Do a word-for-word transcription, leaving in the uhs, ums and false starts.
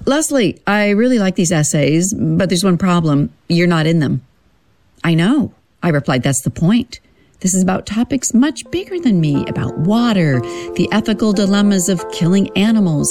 Leslie, I really like these essays, but there's one problem. You're not in them. I know. I replied, that's the point. This is about topics much bigger than me, about water, the ethical dilemmas of killing animals,